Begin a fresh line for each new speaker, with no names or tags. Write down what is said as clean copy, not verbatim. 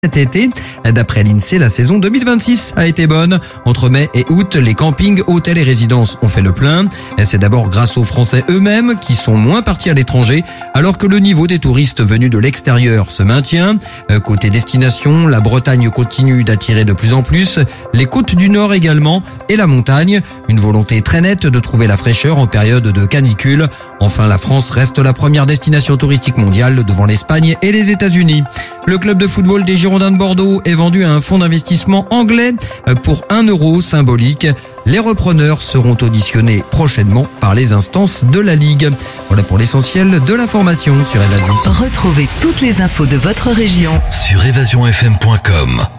cet été. D'après l'INSEE, la saison 2026 a été bonne. Entre mai et août, les campings, hôtels et résidences ont fait le plein. C'est d'abord grâce aux Français eux-mêmes qui sont moins partis à l'étranger, alors que le niveau des touristes venus de l'extérieur se maintient. Côté destination, la Bretagne continue d'attirer de plus en plus, les côtes du Nord également et la montagne. Une volonté très nette de trouver la fraîcheur en période de canicule. Enfin, la France reste la première destination touristique mondiale devant l'Espagne et les États-Unis. Le club de football des Girondins de Bordeaux est vendu à un fonds d'investissement anglais pour 1 euro symbolique. Les repreneurs seront auditionnés prochainement par les instances de la Ligue. Voilà pour l'essentiel de l'information sur Évasion.
Retrouvez toutes les infos de votre région
sur évasionfm.com.